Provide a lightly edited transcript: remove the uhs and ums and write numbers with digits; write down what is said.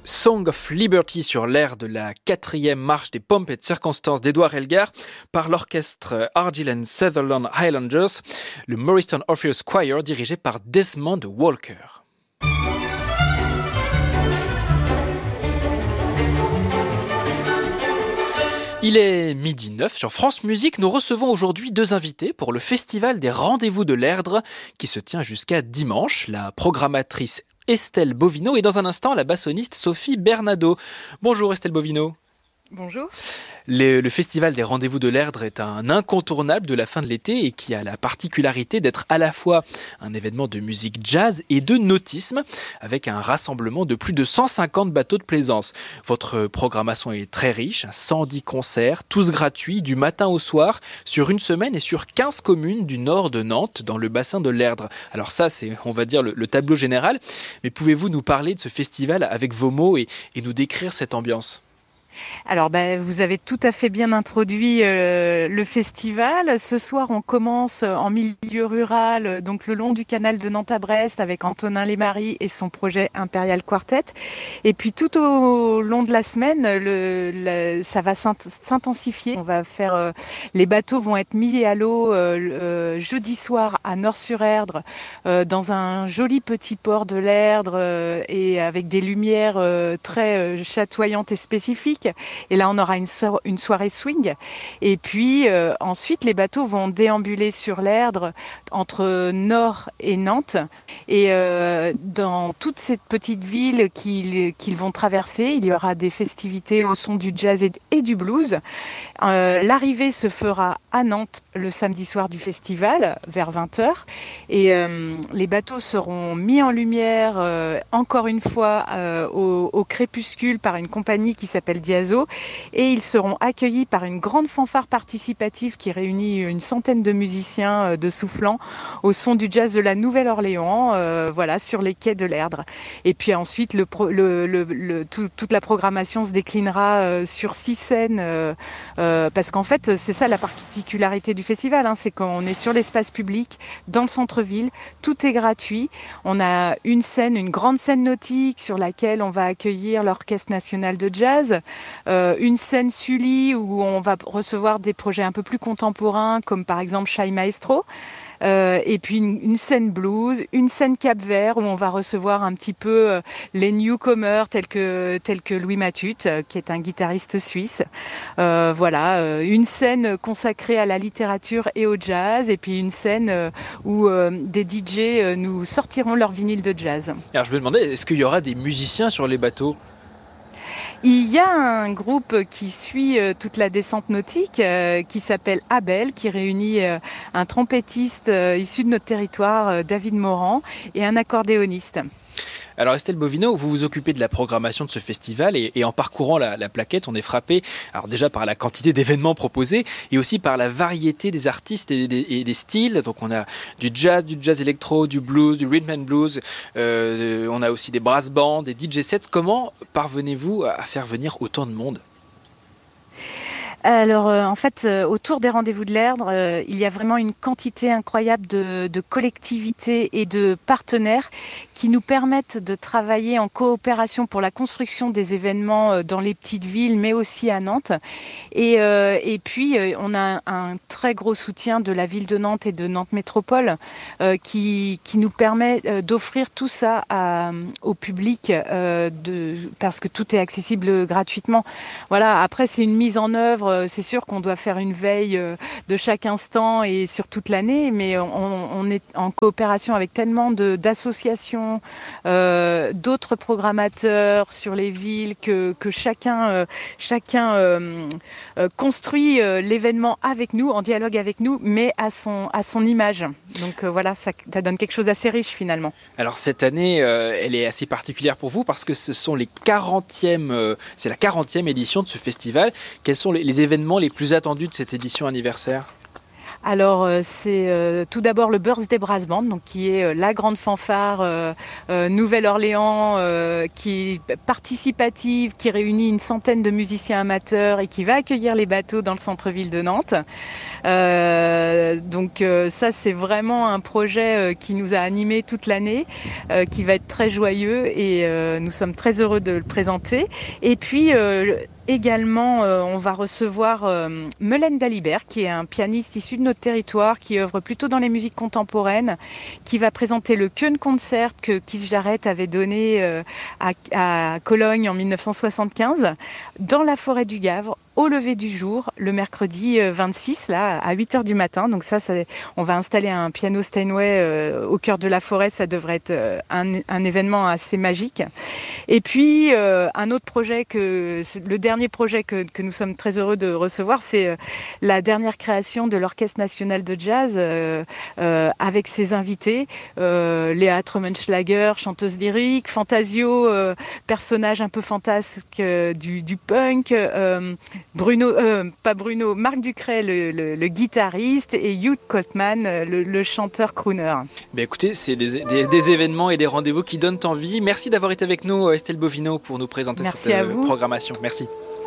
Song of Liberty sur l'air de la 4e marche des pompes et de circonstances d'Edouard Elgar par l'orchestre Argyll and Sutherland Highlanders, le Morriston Orpheus Choir dirigé par Desmond Walker. Il est 12h09 sur France Musique. Nous recevons aujourd'hui 2 invités pour le festival des Rendez-vous de l'Erdre qui se tient jusqu'à dimanche. La programmatrice Estelle Bovino et dans un instant la bassoniste Sophie Bernado. Bonjour Estelle Bovino. Bonjour. Le festival des Rendez-vous de l'Erdre est un incontournable de la fin de l'été et qui a la particularité d'être à la fois un événement de musique jazz et de nautisme avec un rassemblement de plus de 150 bateaux de plaisance. Votre programmation est très riche, 110 concerts, tous gratuits du matin au soir sur une semaine et sur 15 communes du nord de Nantes dans le bassin de l'Erdre. Alors ça c'est, on va dire, le tableau général, mais pouvez-vous nous parler de ce festival avec vos mots et nous décrire cette ambiance ? Alors, vous avez tout à fait bien introduit le festival. Ce soir, on commence en milieu rural, donc le long du canal de Nantes à Brest, avec Antonin Lesmarie et son projet Imperial Quartet. Et puis, tout au long de la semaine, ça va s'intensifier. On va faire, les bateaux vont être mis à l'eau jeudi soir à Nort-sur-Erdre, dans un joli petit port de l'Erdre et avec des lumières très chatoyantes et spécifiques. Et là, on aura une soirée swing. Et puis, ensuite, les bateaux vont déambuler sur l'Erdre entre Nord et Nantes. Et dans toute cette petite ville qu'ils vont traverser, il y aura des festivités au son du jazz et du blues. L'arrivée se fera à Nantes le samedi soir du festival, vers 20h. Et les bateaux seront mis en lumière, encore une fois, au crépuscule par une compagnie qui s'appelle Diazo, et ils seront accueillis par une grande fanfare participative qui réunit une centaine de musiciens de soufflants au son du jazz de la Nouvelle-Orléans, sur les quais de l'Erdre. Et puis ensuite, toute la programmation se déclinera sur 6 scènes, parce qu'en fait, c'est ça la particularité du festival, c'est qu'on est sur l'espace public, dans le centre-ville, tout est gratuit. On a une grande scène nautique sur laquelle on va accueillir l'Orchestre national de jazz, une scène Sully où on va recevoir des projets un peu plus contemporains comme par exemple Shai Maestro, et puis une scène blues, une scène Cap-Vert où on va recevoir un petit peu les newcomers tels que Louis Matute, qui est un guitariste suisse. Une scène consacrée à la littérature et au jazz, et puis une scène où des DJ nous sortiront leur vinyle de jazz. Alors je me demandais, est-ce qu'il y aura des musiciens sur les bateaux ? Il y a un groupe qui suit toute la descente nautique qui s'appelle Abel, qui réunit un trompettiste issu de notre territoire, David Morand, et un accordéoniste. Alors Estelle Bovino, vous vous occupez de la programmation de ce festival et en parcourant la plaquette, on est frappé alors déjà par la quantité d'événements proposés et aussi par la variété des artistes et des styles. Donc on a du jazz électro, du blues, du rhythm and blues, on a aussi des brass bands, des DJ sets. Comment parvenez-vous à faire venir autant de monde ? Alors, autour des Rendez-vous de l'Erdre, il y a vraiment une quantité incroyable de collectivités et de partenaires qui nous permettent de travailler en coopération pour la construction des événements dans les petites villes, mais aussi à Nantes. Et puis, on a un très gros soutien de la ville de Nantes et de Nantes Métropole qui nous permet d'offrir tout ça au public parce que tout est accessible gratuitement. Voilà. Après, c'est une mise en œuvre. C'est sûr qu'on doit faire une veille de chaque instant et sur toute l'année, mais on est en coopération avec tellement d'associations, d'autres programmateurs sur les villes que chacun construit l'événement avec nous, en dialogue avec nous, mais à son image. Donc ça donne quelque chose d'assez riche finalement. Alors cette année, elle est assez particulière pour vous parce que c'est la 40e édition de ce festival. Quels sont les événements les plus attendus de cette édition anniversaire ? Alors c'est tout d'abord le Birthday Brass Band, donc qui est la grande fanfare Nouvelle-Orléans, qui est participative, qui réunit une centaine de musiciens amateurs et qui va accueillir les bateaux dans le centre-ville de Nantes. Donc ça c'est vraiment un projet qui nous a animés toute l'année, qui va être très joyeux et nous sommes très heureux de le présenter. Et puis également, on va recevoir Melaine Dalibert, qui est un pianiste issu de notre territoire, qui œuvre plutôt dans les musiques contemporaines, qui va présenter le Keun Concert que Keith Jarrett avait donné à Cologne en 1975, dans la forêt du Gavre, au lever du jour, le mercredi 26, là, à 8h du matin. Donc ça, on va installer un piano Steinway au cœur de la forêt. Ça devrait être un événement assez magique. Et puis, un autre projet, le dernier projet que nous sommes très heureux de recevoir, c'est la dernière création de l'Orchestre national de jazz avec ses invités. Léa Trommenschlager, chanteuse lyrique, Fantasio, personnage un peu fantasque du punk, Marc Ducret, le guitariste, et Hugh Coltman, le chanteur crooner. Écoutez, c'est des événements et des rendez-vous qui donnent envie. Merci d'avoir été avec nous, Estelle Bovino, pour nous présenter cette programmation. Merci.